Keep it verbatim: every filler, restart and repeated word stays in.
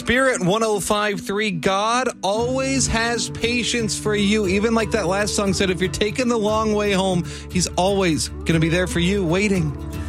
Spirit one oh five point three, God always has patience for you. Even like that last song said, if you're taking the long way home, he's always going to be there for you, waiting.